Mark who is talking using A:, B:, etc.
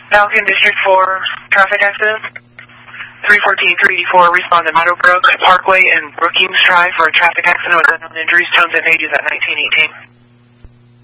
A: Falcon District 4, traffic accident. 314-384, respond to Meadowbrook Parkway and Brookings Drive for a traffic accident with unknown injuries, tones and ages at 1918.